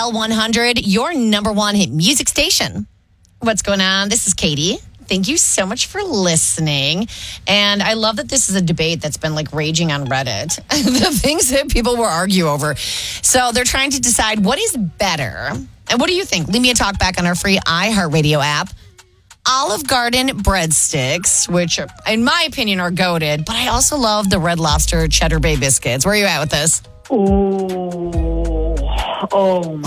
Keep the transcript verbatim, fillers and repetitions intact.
L one hundred, your number one hit music station. What's going on? This is Katie. Thank you so much for listening. And I love that this is a debate that's been like raging on Reddit. The things that people will argue over. So they're trying to decide what is better. And what do you think? Leave me a talk back on our free iHeartRadio app. Olive Garden breadsticks, which in my opinion are goated, but I also love the Red Lobster Cheddar Bay biscuits. Where are you at with this? Oh, oh my.